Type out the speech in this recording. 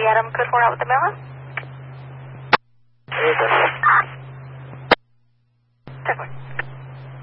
Adam, code 4 out with the Mela. Check one.